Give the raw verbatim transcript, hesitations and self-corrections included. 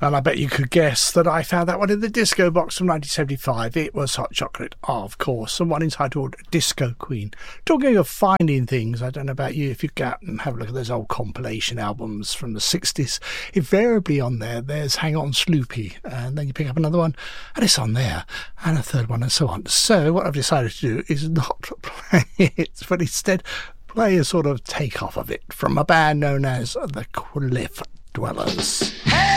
And I bet you could guess that I found that one in the disco box from nineteen seventy-five. It was Hot Chocolate, of course, and one entitled Disco Queen. Talking of finding things, I don't know about you, if you go out and have a look at those old compilation albums from the sixties, invariably on there, there's Hang On Sloopy, and then you pick up another one, and it's on there, and a third one, and so on. So what I've decided to do is not play it, but instead play a sort of take-off of it from a band known as the Cliff Dwellers.